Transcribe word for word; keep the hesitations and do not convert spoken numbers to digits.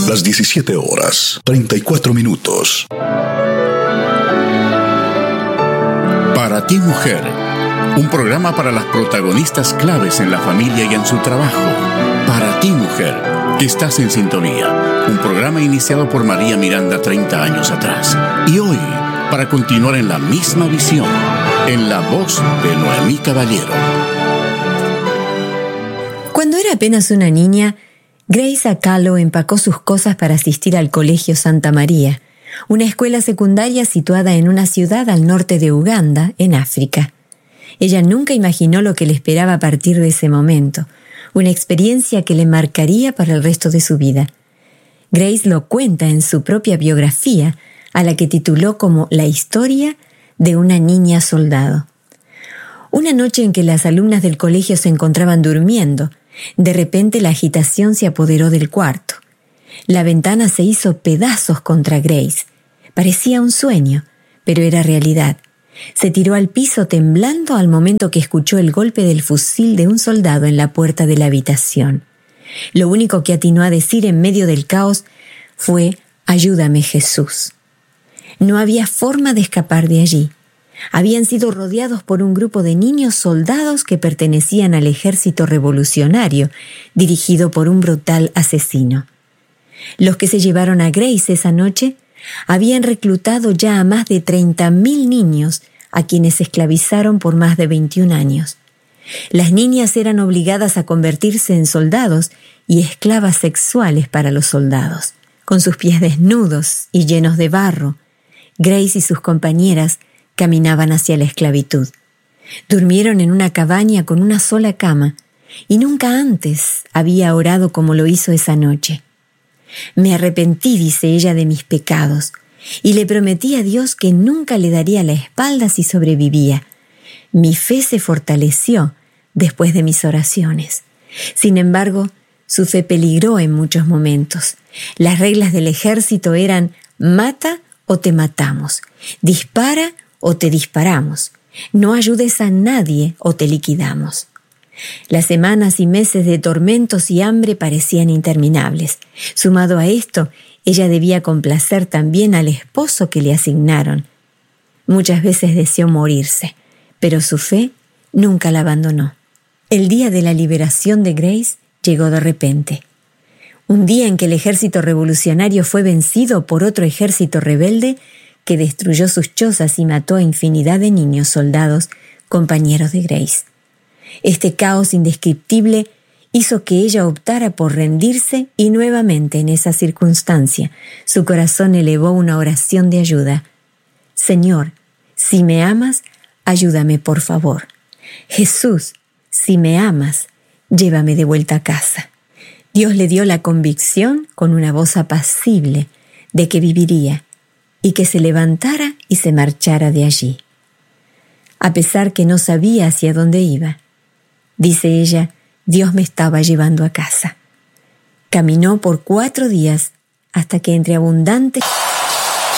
Las diecisiete horas, treinta y cuatro minutos. Para ti, mujer, un programa para las protagonistas claves en la familia y en su trabajo. Para ti, mujer, que estás en sintonía. Un programa iniciado por María Miranda treinta años atrás. Y hoy, para continuar en la misma visión, en la voz de Noemí Caballero. Cuando era apenas una niña, Grace Acalo empacó sus cosas para asistir al Colegio Santa María, una escuela secundaria situada en una ciudad al norte de Uganda, en África. Ella nunca imaginó lo que le esperaba a partir de ese momento, una experiencia que le marcaría para el resto de su vida. Grace lo cuenta en su propia biografía, a la que tituló como La historia de una niña soldado. Una noche en que las alumnas del colegio se encontraban durmiendo, de repente la agitación se apoderó del cuarto. La ventana se hizo pedazos contra Grace. Parecía un sueño, pero era realidad. Se tiró al piso temblando al momento que escuchó el golpe del fusil de un soldado en la puerta de la habitación. Lo único que atinó a decir en medio del caos fue: «Ayúdame, Jesús». No había forma de escapar de allí. Habían sido rodeados por un grupo de niños soldados que pertenecían al ejército revolucionario, dirigido por un brutal asesino. Los que se llevaron a Grace esa noche habían reclutado ya a más de treinta mil niños, a quienes esclavizaron por más de veintiún años. Las niñas eran obligadas a convertirse en soldados y esclavas sexuales para los soldados. Con sus pies desnudos y llenos de barro, Grace y sus compañeras caminaban hacia la esclavitud. Durmieron en una cabaña con una sola cama, y nunca antes había orado como lo hizo esa noche. «Me arrepentí», dice ella, «de mis pecados, y le prometí a Dios que nunca le daría la espalda si sobrevivía. Mi fe se fortaleció después de mis oraciones. Sin embargo, su fe peligró en muchos momentos. Las reglas del ejército eran: mata o te matamos, dispara o te disparamos, no ayudes a nadie o te liquidamos». Las semanas y meses de tormentos y hambre parecían interminables. Sumado a esto, ella debía complacer también al esposo que le asignaron. Muchas veces deseó morirse, pero su fe nunca la abandonó. El día de la liberación de Grace llegó de repente. Un día en que el ejército revolucionario fue vencido por otro ejército rebelde que destruyó sus chozas y mató a infinidad de niños soldados, compañeros de Grace. Este caos indescriptible hizo que ella optara por rendirse, y nuevamente en esa circunstancia su corazón elevó una oración de ayuda. «Señor, si me amas, ayúdame por favor. Jesús, si me amas, llévame de vuelta a casa». Dios le dio la convicción, con una voz apacible, de que viviría y que se levantara y se marchara de allí. A pesar que no sabía hacia dónde iba, dice ella, Dios me estaba llevando a casa. Caminó por cuatro días hasta que entre abundantes